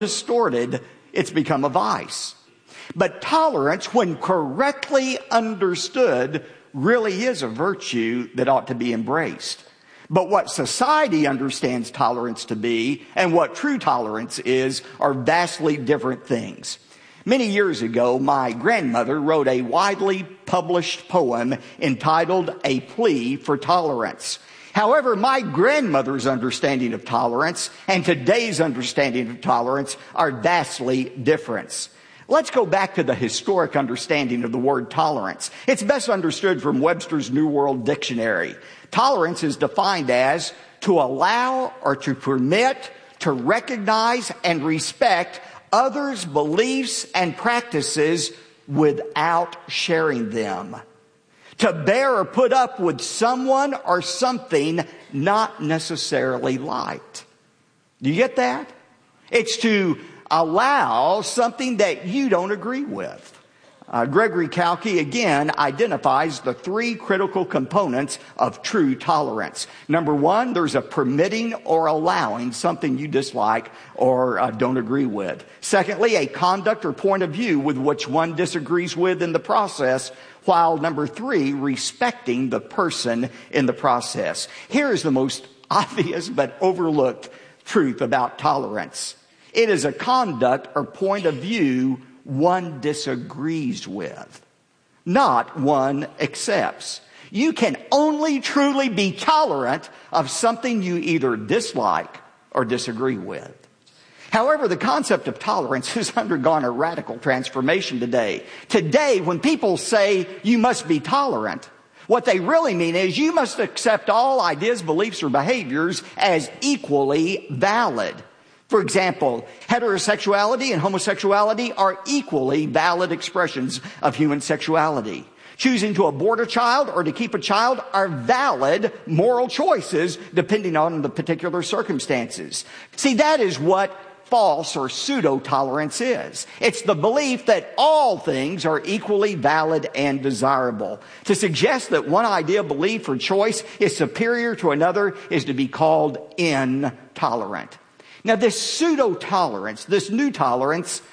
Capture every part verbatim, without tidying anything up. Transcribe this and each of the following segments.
distorted, it's become a vice. But tolerance, when correctly understood, really is a virtue that ought to be embraced. But what society understands tolerance to be and what true tolerance is are vastly different things. Many years ago, my grandmother wrote a widely published poem entitled A Plea for Tolerance. However, my grandmother's understanding of tolerance and today's understanding of tolerance are vastly different. Let's go back to the historic understanding of the word tolerance. It's best understood from Webster's New World Dictionary. Tolerance is defined as to allow or to permit, to recognize and respect others' beliefs and practices without sharing them. To bear or put up with someone or something not necessarily liked. Do you get that? It's to allow something that you don't agree with. Uh, Gregory Kalki, again, identifies the three critical components of true tolerance. Number one, there's a permitting or allowing something you dislike or uh, don't agree with. Secondly, a conduct or point of view with which one disagrees with in the process. While number three, respecting the person in the process. Here is the most obvious but overlooked truth about tolerance. It is a conduct or point of view one disagrees with, not one accepts. You can only truly be tolerant of something you either dislike or disagree with. However, the concept of tolerance has undergone a radical transformation today. Today, when people say you must be tolerant, what they really mean is you must accept all ideas, beliefs, or behaviors as equally valid. For example, heterosexuality and homosexuality are equally valid expressions of human sexuality. Choosing to abort a child or to keep a child are valid moral choices depending on the particular circumstances. See, that is what false or pseudo-tolerance is. It's the belief that all things are equally valid and desirable. To suggest that one idea, belief, or choice is superior to another is to be called intolerant. Now, this pseudo-tolerance, this new tolerance,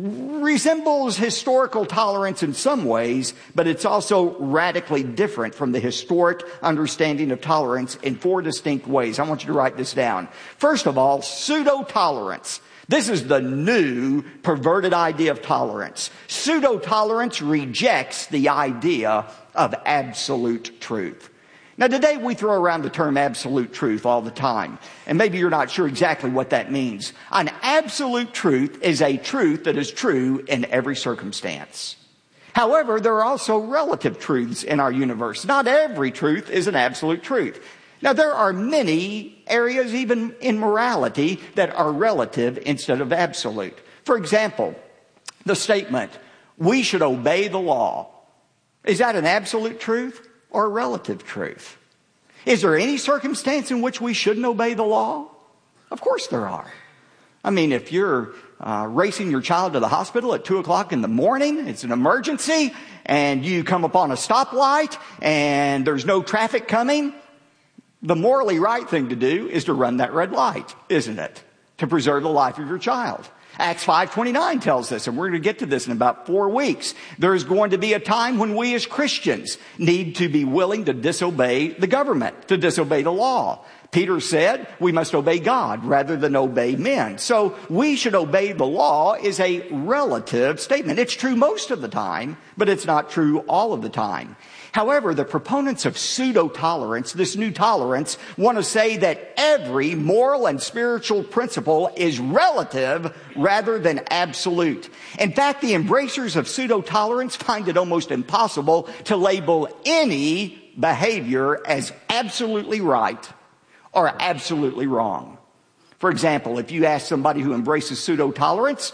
resembles historical tolerance in some ways, but it's also radically different from the historic understanding of tolerance in four distinct ways. I want you to write this down. First of all, pseudo-tolerance. This is the new perverted idea of tolerance. Pseudo-tolerance rejects the idea of absolute truth. Now, today we throw around the term absolute truth all the time, and maybe you're not sure exactly what that means. An absolute truth is a truth that is true in every circumstance. However, there are also relative truths in our universe. Not every truth is an absolute truth. Now, there are many areas, even in morality, that are relative instead of absolute. For example, the statement, we should obey the law. Is that an absolute truth or a relative truth? Is there any circumstance in which we shouldn't obey the law? Of course there are. I mean, if you're uh, racing your child to the hospital at two o'clock in the morning, it's an emergency, and you come upon a stoplight, and there's no traffic coming, the morally right thing to do is to run that red light, isn't it? To preserve the life of your child. Acts five twenty-nine tells us, and we're going to get to this in about four weeks, there's going to be a time when we as Christians need to be willing to disobey the government, to disobey the law. Peter said we must obey God rather than obey men. So we should obey the law is a relative statement. It's true most of the time, but it's not true all of the time. However, the proponents of pseudo-tolerance, this new tolerance, want to say that every moral and spiritual principle is relative rather than absolute. In fact, the embracers of pseudo-tolerance find it almost impossible to label any behavior as absolutely right or absolutely wrong. For example, if you ask somebody who embraces pseudo-tolerance,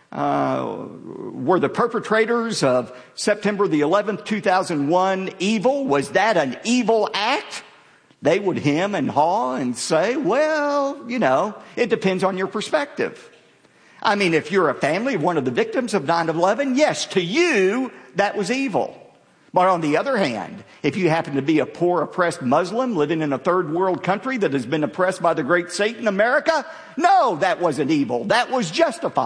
Uh, were the perpetrators of September the eleventh, two thousand one evil? Was that an evil act? They would hem and haw and say, well, you know, it depends on your perspective. I mean, if you're a family of one of the victims of nine eleven, yes, to you, that was evil. But on the other hand, if you happen to be a poor, oppressed Muslim living in a third world country that has been oppressed by the great Satan, America, no, that wasn't evil. That was justified.